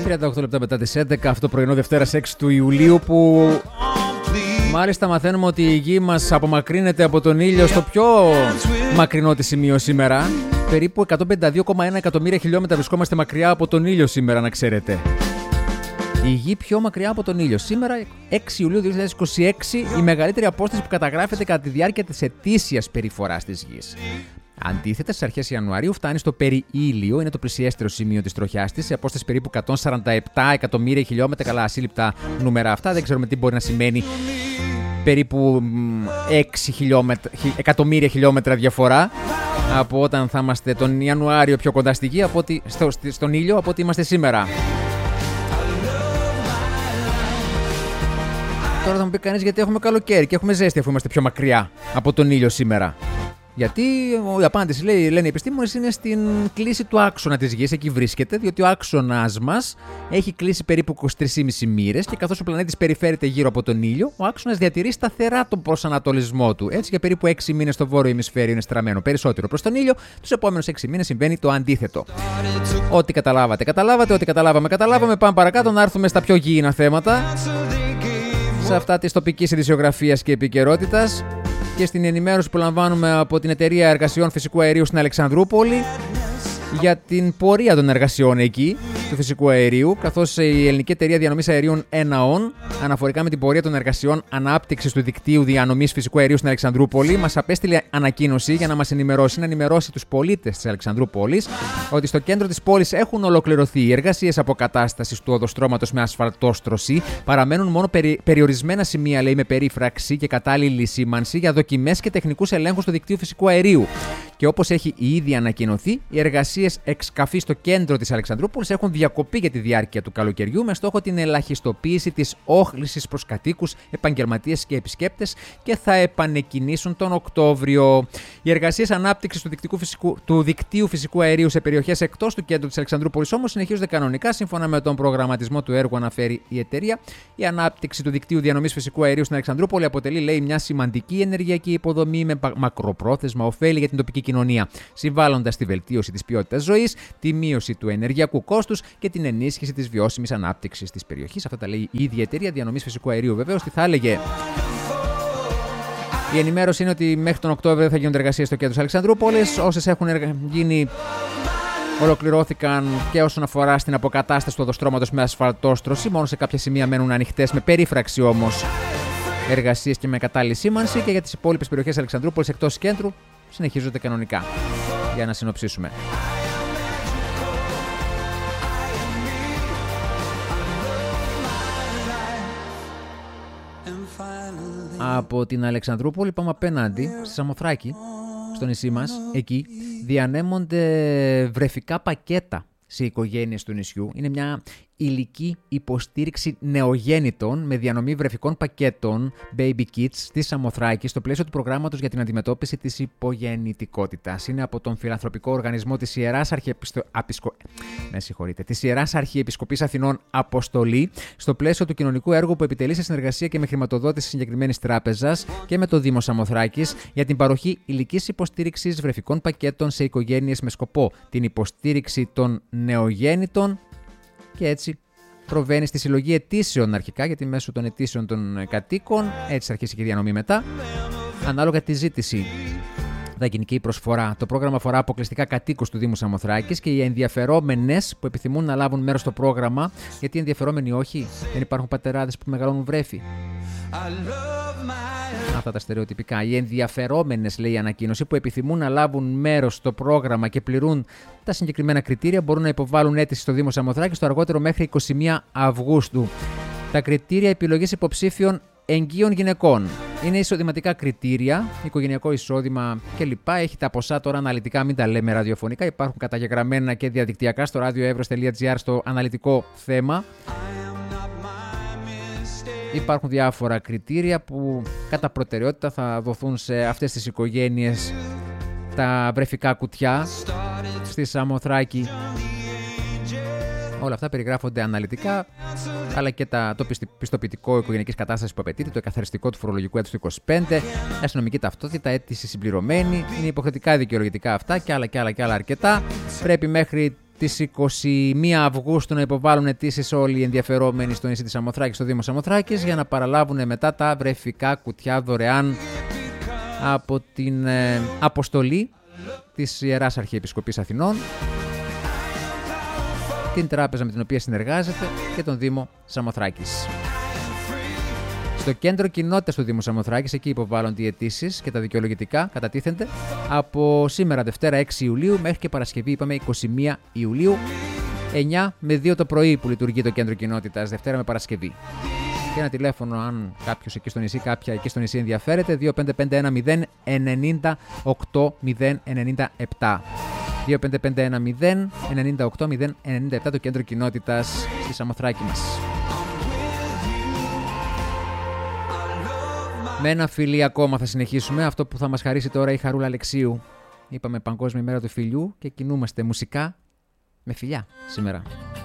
38 λεπτά μετά τις 11, αυτό πρωινό Δευτέρας 6 του Ιουλίου, που μάλιστα μαθαίνουμε ότι η γη μας απομακρύνεται από τον ήλιο στο πιο μακρινό της σημείο σήμερα. Περίπου 152,1 εκατομμύρια χιλιόμετρα βρισκόμαστε μακριά από τον ήλιο σήμερα, να ξέρετε. Η γη πιο μακριά από τον ήλιο. Σήμερα, 6 Ιουλίου 2026, η μεγαλύτερη απόσταση που καταγράφεται κατά τη διάρκεια της ετήσιας περιφοράς της γης. Αντίθετα, στις αρχές Ιανουαρίου φτάνει στο περιήλιο, είναι το πλησιέστερο σημείο της τροχιάς της, σε απόσταση περίπου 147 εκατομμύρια χιλιόμετρα. Καλά, ασύλληπτα νούμερα αυτά, δεν ξέρουμε τι μπορεί να σημαίνει. Περίπου 6 εκατομμύρια χιλιόμετρα διαφορά από όταν θα είμαστε τον Ιανουάριο πιο κοντά στη γη, στον ήλιο, από ότι είμαστε σήμερα. Τώρα θα μου πει κανείς γιατί έχουμε καλοκαίρι και έχουμε ζέστη αφού είμαστε πιο μακριά από τον ήλιο σήμερα. Γιατί η απάντηση, λένε οι επιστήμονες, είναι στην κλίση του άξονα της γης. Εκεί βρίσκεται, διότι ο άξονας μας έχει κλείσει περίπου 23,5 μοίρες και καθώς ο πλανήτης περιφέρεται γύρω από τον ήλιο, ο άξονας διατηρεί σταθερά τον προσανατολισμό του. Έτσι, για περίπου 6 μήνες στο βόρειο ημισφαίριο είναι στραμμένο περισσότερο προς τον ήλιο, τους επόμενους 6 μήνες συμβαίνει το αντίθετο. Ό,τι καταλάβατε, ό,τι καταλάβαμε. Πάμε παρακάτω να έρθουμε στα πιο γήινα θέματα, σε αυτά της τοπικής ειδησιογραφίας και επικαιρότητας και στην ενημέρωση που λαμβάνουμε από την Εταιρεία Εργασιών Φυσικού Αερίου στην Αλεξανδρούπολη για την πορεία των εργασιών εκεί του φυσικού αερίου, καθώς η Ελληνική Εταιρεία Διανομής Αερίων ΕΝΑΟΝ, αναφορικά με την πορεία των εργασιών ανάπτυξης του δικτύου διανομής φυσικού αερίου στην Αλεξανδρούπολη, μας απέστειλε ανακοίνωση για να μας ενημερώσει τους πολίτες της Αλεξανδρούπολης ότι στο κέντρο της πόλης έχουν ολοκληρωθεί οι εργασίες αποκατάστασης του οδοστρώματος με ασφαλτόστρωση. Παραμένουν μόνο περιορισμένα σημεία, λέει, με περίφραξη και κατάλληλη σήμανση για δοκιμές και τεχνικούς ελέγχους του δικτύου φυσικού αερίου. Και όπως έχει ήδη ανακοινωθεί, οι εργασίες εξκαφή στο κέντρο της Αλεξανδρούπολης έχουν διακοπεί για τη διάρκεια του καλοκαιριού με στόχο την ελαχιστοποίηση της όχλησης προς κατοίκους, επαγγελματίες και επισκέπτες και θα επανεκκινήσουν τον Οκτώβριο. Οι εργασίες ανάπτυξης του δικτύου φυσικού αερίου σε περιοχές εκτός του κέντρου της Αλεξανδρούπολης όμως συνεχίζονται κανονικά σύμφωνα με τον προγραμματισμό του έργου, αναφέρει η εταιρεία. Η ανάπτυξη του δικτύου διανομής φυσικού αερίου στην Αλεξανδρούπολη αποτελεί, λέει, μια σημαντική ενεργειακή υποδομή με μακροπρόθεσμα ωφέλη για την τοπική κοινωνία, συμβάλλοντας στη βελτίωση της ποιότητας ζωής, τη μείωση του ενεργειακού κόστους και την ενίσχυση της βιώσιμης ανάπτυξης της περιοχής. Αυτά τα λέει η ίδια εταιρεία διανομής φυσικού αερίου. Βεβαίως, τι θα έλεγε. Η ενημέρωση είναι ότι μέχρι τον Οκτώβριο θα γίνονται εργασίες στο κέντρο της Αλεξανδρούπολης. Όσες έχουν γίνει, ολοκληρώθηκαν και όσον αφορά στην αποκατάσταση του οδοστρώματος με ασφαλτόστρωση. Μόνο σε κάποια σημεία μένουν ανοιχτές, με περίφραξη όμως, εργασίες και με κατάλληλη σήμανση. Και για τις υπόλοιπες περιοχές της Αλεξανδρούπολης εκτός κέντρου συνεχίζονται κανονικά. Για να συνοψίσουμε. Από την Αλεξανδρούπολη πάμε απέναντι, στη Σαμοθράκη, στο νησί μας. Εκεί διανέμονται βρεφικά πακέτα σε οικογένειες του νησιού. Είναι μια υλική υποστήριξη νεογέννητων με διανομή βρεφικών πακέτων Baby Kits στη Σαμοθράκη στο πλαίσιο του προγράμματος για την αντιμετώπιση της υπογεννητικότητας. Είναι από τον φιλανθρωπικό οργανισμό της Ιεράς Αρχιεπισκοπής Αθηνών Αποστολή, στο πλαίσιο του κοινωνικού έργου που επιτελεί σε συνεργασία και με χρηματοδότηση συγκεκριμένης τράπεζας και με το Δήμο Σαμοθράκης για την παροχή υλικής υποστήριξης βρεφικών πακέτων σε οικογένειες με σκοπό την υποστήριξη των νεογέννητων. Και έτσι προβαίνει στη συλλογή αιτήσεων αρχικά, γιατί μέσω των αιτήσεων των κατοίκων, έτσι θα αρχίσει και η διανομή μετά, ανάλογα τη ζήτηση. Θα γίνει και η προσφορά. Το πρόγραμμα αφορά αποκλειστικά κατοίκους του Δήμου Σαμοθράκης και οι ενδιαφερόμενες που επιθυμούν να λάβουν μέρος στο πρόγραμμα, γιατί ενδιαφερόμενοι όχι, δεν υπάρχουν πατεράδες που μεγαλώνουν βρέφη. Αυτά τα στερεοτυπικά. Οι ενδιαφερόμενες, λέει η ανακοίνωση, που επιθυμούν να λάβουν μέρος στο πρόγραμμα και πληρούν τα συγκεκριμένα κριτήρια, μπορούν να υποβάλουν αίτηση στο Δήμο Σαμοθράκης το αργότερο μέχρι 21 Αυγούστου. Τα κριτήρια επιλογής υποψήφιων εγγύων γυναικών είναι εισοδηματικά κριτήρια, οικογενειακό εισόδημα κλπ. Έχει τα ποσά τώρα αναλυτικά, μην τα λέμε ραδιοφωνικά. Υπάρχουν καταγεγραμμένα και διαδικτυακά στο radioevros.gr στο αναλυτικό θέμα. Υπάρχουν διάφορα κριτήρια που κατά προτεραιότητα θα δοθούν σε αυτές τις οικογένειες τα βρεφικά κουτιά στη Σαμοθράκη. Όλα αυτά περιγράφονται αναλυτικά, αλλά και το πιστοποιητικό οικογενειακής κατάστασης που απαιτείται, το εκαθαριστικό του φορολογικού έτους του 25, αστυνομική ταυτότητα, αίτηση συμπληρωμένη, είναι υποχρεωτικά δικαιολογητικά αυτά και άλλα αρκετά. Πρέπει μέχρι τις 21 Αυγούστου να υποβάλουν αιτήσεις όλοι οι ενδιαφερόμενοι στο νησί της Σαμοθράκης, στο Δήμο Σαμοθράκης, για να παραλάβουν μετά τα βρεφικά κουτιά δωρεάν από την αποστολή της Ιεράς Αρχιεπισκοπής Αθηνών, την τράπεζα με την οποία συνεργάζεται και τον Δήμο Σαμοθράκης. Στο κέντρο κοινότητας του Δήμου Σαμοθράκης, εκεί υποβάλλονται οι αιτήσεις και τα δικαιολογητικά κατατίθενται από σήμερα Δευτέρα 6 Ιουλίου μέχρι και Παρασκευή, είπαμε 21 Ιουλίου, 9 με 2 το πρωί που λειτουργεί το κέντρο κοινότητας, Δευτέρα με Παρασκευή. Και ένα τηλέφωνο, αν κάποιος εκεί στο νησί, κάποια εκεί στο νησί ενδιαφέρεται, 25510-98-097. 25510-98-097 το κέντρο κοινότητας στη Σαμοθράκη μας. Με ένα φιλί ακόμα θα συνεχίσουμε, αυτό που θα μας χαρίσει τώρα η Χαρούλα Αλεξίου. Είπαμε Παγκόσμια ημέρα του φιλιού και κινούμαστε μουσικά με φιλιά σήμερα.